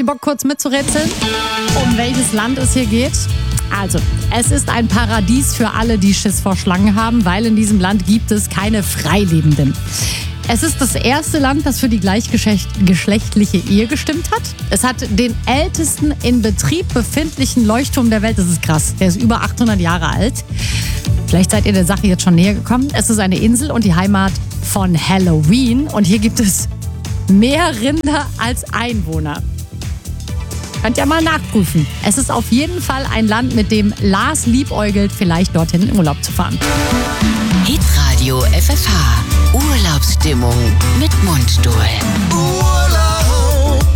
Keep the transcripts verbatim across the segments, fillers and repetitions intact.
Bock kurz mitzurätseln, um welches Land es hier geht? Also, es ist ein Paradies für alle, die Schiss vor Schlangen haben, weil in diesem Land gibt es keine Freilebenden. Es ist das erste Land, das für die gleichgeschlechtliche Ehe gestimmt hat. Es hat den ältesten in Betrieb befindlichen Leuchtturm der Welt. Das ist krass. Der ist über achthundert Jahre alt. Vielleicht seid ihr der Sache jetzt schon näher gekommen. Es ist eine Insel und die Heimat von Halloween. Und hier gibt es mehr Rinder als Einwohner. Könnt ihr mal nachprüfen. Es ist auf jeden Fall ein Land, mit dem Lars liebäugelt, vielleicht dorthin in Urlaub zu fahren. Hitradio F F H. Urlaubsstimmung mit Mundstuhl. Urlaub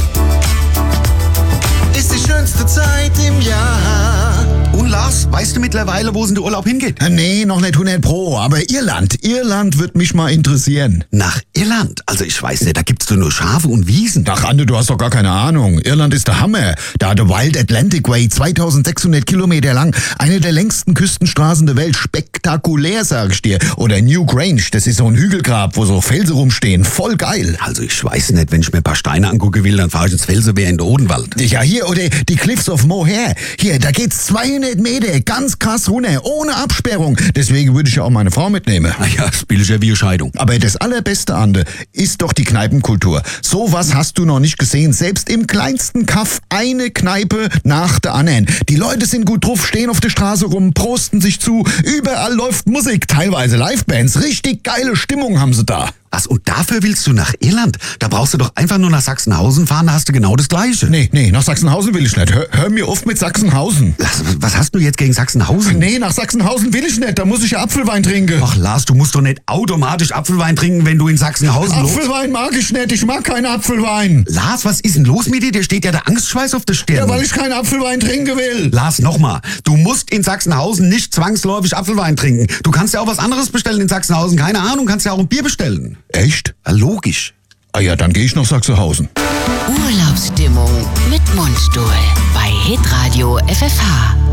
ist die schönste Zeit im Jahr. Und Lars, weißt du mittlerweile, wo es in den Urlaub hingeht? Nee, noch nicht hundert Pro, aber Irland. Irland wird mich mal interessieren. Nach Irland? Also ich weiß nicht, da gibt's doch nur Schafe und Wiesen. Ach, Ande, du hast doch gar keine Ahnung. Irland ist der Hammer. Da hat der Wild Atlantic Way zweitausendsechshundert Kilometer lang. Eine der längsten Küstenstraßen der Welt. Spektakulär, sag ich dir. Oder New Grange, das ist so ein Hügelgrab, wo so Felsen rumstehen. Voll geil. Also ich weiß nicht, wenn ich mir ein paar Steine angucken will, dann fahre ich ins Felsenwehr in den Odenwald. Ja, hier, oder die Cliffs of Moher. Hier, da geht's zweihundert Meter, ganz krass runter, ohne Absperrung. Deswegen würde ich ja auch meine Frau mitnehmen. Naja, spiel ich ja wie eine Scheidung. Aber das Allerbeste, Ande, ist doch die Kneipenkultur. Sowas hast du noch nicht gesehen. Selbst im kleinsten Kaff eine Kneipe nach der anderen. Die Leute sind gut drauf, stehen auf der Straße rum, prosten sich zu. Überall läuft Musik, teilweise Livebands. Richtig geile Stimmung haben sie da. Was, und dafür willst du nach Irland? Da brauchst du doch einfach nur nach Sachsenhausen fahren, da hast du genau das Gleiche. Nee, nee, nach Sachsenhausen will ich nicht. Hör, hör mir auf mit Sachsenhausen. Lars, was hast du jetzt gegen Sachsenhausen? Nee, nach Sachsenhausen will ich nicht. Da muss ich ja Apfelwein trinken. Ach Lars, du musst doch nicht automatisch Apfelwein trinken, wenn du in Sachsenhausen los... Apfelwein mag ich nicht. Ich mag keinen Apfelwein. Lars, was ist denn los mit dir? Dir steht ja der Angstschweiß auf der Stirn. Ja, weil ich keinen Apfelwein trinken will. Lars, nochmal. Du musst in Sachsenhausen nicht zwangsläufig Apfelwein trinken. Du kannst ja auch was anderes bestellen in Sachsenhausen. Keine Ahnung, kannst ja auch ein Bier bestellen. Echt? Ja, logisch. Ah ja, dann gehe ich nach Sachsenhausen. Urlaubsstimmung mit Mundstuhl bei Hitradio F F H.